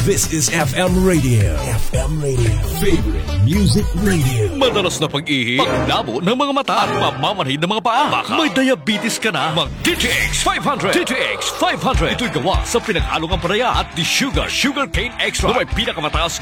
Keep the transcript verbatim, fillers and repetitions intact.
This is F M Radio. F M Radio. Favorite Music Radio. Madalas na pag-ihi, paglabo ng mga mata at pamamanhid ng mga paa. Baka may diabetes ka na, mag-D T X five hundred. D T X five hundred. Ito'y gawa sa pinaghalong ang paraya at di sugar, sugar cane extra na may pinakamataas